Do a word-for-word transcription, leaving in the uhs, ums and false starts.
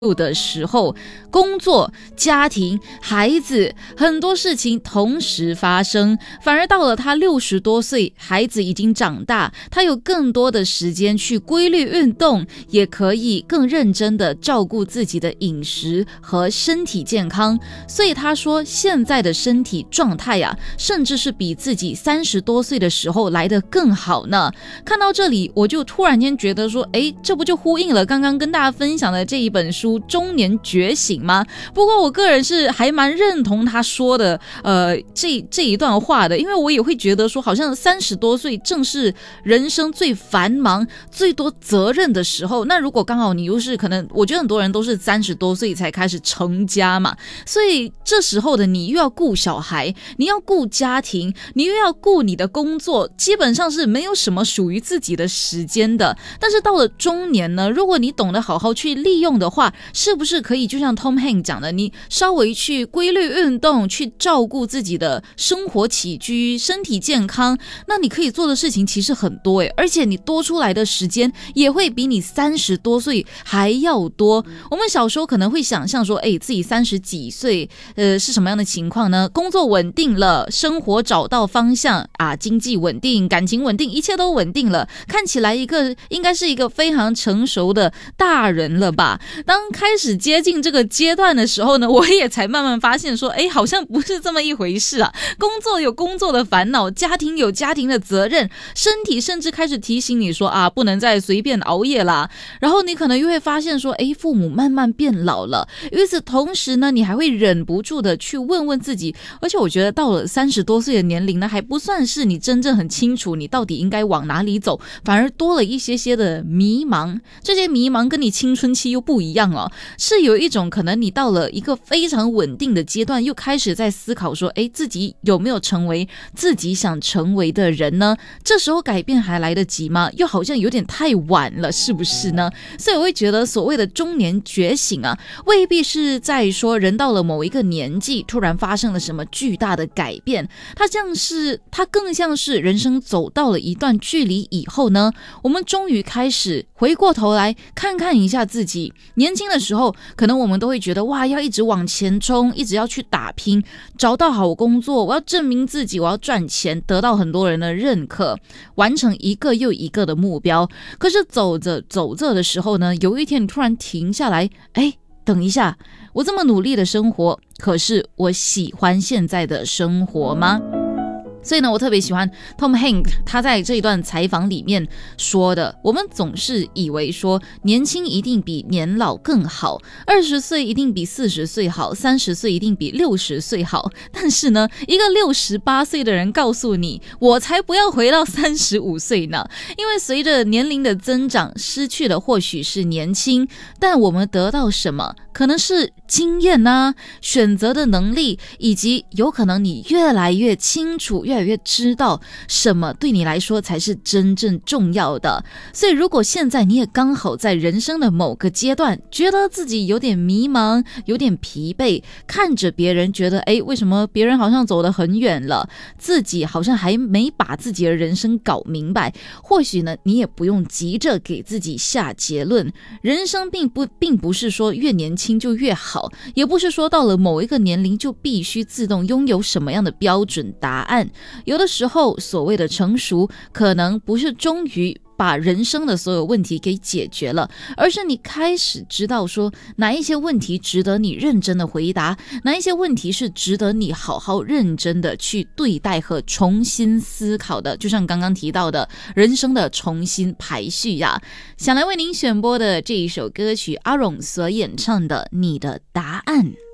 的时候，工作、家庭、孩子，很多事情同时发生，反而到了他六十多岁，孩子已经长大，他有更多的时间去规律运动，也可以更认真的照顾自己的饮食和身体健康。所以他说现在的身体状态啊，甚至是比自己三十多岁的时候来得更好呢。看到这里，我就突然间觉得说，诶，这不就呼应了刚刚跟大家分享的这一本书中年觉醒吗？不过我个人是还蛮认同他说的呃这这一段话的，因为我也会觉得说好像三十多岁正是人生最繁忙最多责任的时候。那如果刚好你又是可能我觉得很多人都是三十多岁才开始成家嘛，所以这时候的你又要顾小孩，你要顾家庭，你又要顾你的工作，基本上是没有什么属于自己的时间的。但是到了中年呢，如果你懂得好好去利用的话，是不是可以就像 Tom Hanks 讲的，你稍微去规律运动，去照顾自己的生活起居，身体健康，那你可以做的事情其实很多耶，而且你多出来的时间也会比你三十多岁还要多。我们小时候可能会想象说，哎，自己三十几岁呃，是什么样的情况呢？工作稳定了，生活找到方向啊，经济稳定，感情稳定，一切都稳定了，看起来一个应该是一个非常成熟的大人了吧。当开始接近这个阶段的时候呢，我也才慢慢发现说，哎，好像不是这么一回事啊。工作有工作的烦恼，家庭有家庭的责任，身体甚至开始提醒你说啊，不能再随便熬夜啦。然后你可能又会发现说，哎，父母慢慢变老了。与此同时呢，你还会忍不住的去问问自己，而且我觉得到了三十多岁的年龄呢，还不算是你真正很清楚你到底应该往哪里走，反而多了一些些的迷茫。这些迷茫跟你青春期又不一样哦，是有一种可能你到了一个非常稳定的阶段，又开始在思考说，诶，自己有没有成为自己想成为的人呢？这时候改变还来得及吗？又好像有点太晚了，是不是呢？所以我会觉得所谓的中年觉醒啊，未必是在说人到了某一个年纪突然发生了什么巨大的改变，它像是它更像是人生走到了一段距离以后呢，我们终于开始回过头来看看一下自己。年轻的时候可能我们都会觉得哇，要一直往前冲，一直要去打拼，找到好工作，我要证明自己，我要赚钱，得到很多人的认可，完成一个又一个的目标。可是走着走着的时候呢，有一天你突然停下来，哎，等一下，我这么努力的生活，可是我喜欢现在的生活吗？所以呢，我特别喜欢 Tom Hanks 他在这一段采访里面说的，我们总是以为说年轻一定比年老更好，二十岁一定比四十岁好，三十岁一定比六十岁好。但是呢，一个六十八岁的人告诉你，我才不要回到三十五岁呢。因为随着年龄的增长，失去的或许是年轻，但我们得到什么？可能是经验啊，选择的能力，以及有可能你越来越清楚，越来越知道什么对你来说才是真正重要的。所以如果现在你也刚好在人生的某个阶段，觉得自己有点迷茫，有点疲惫，看着别人觉得，诶，为什么别人好像走得很远了，自己好像还没把自己的人生搞明白，或许呢，你也不用急着给自己下结论。人生并不并不是说越年轻就越好，也不是说到了某一个年龄就必须自动拥有什么样的标准答案。有的时候所谓的成熟，可能不是终于把人生的所有问题给解决了，而是你开始知道说哪一些问题值得你认真的回答，哪一些问题是值得你好好认真的去对待和重新思考的。就像刚刚提到的人生的重新排序呀、啊。想来为您选播的这一首歌曲，阿荣所演唱的《你的答案》。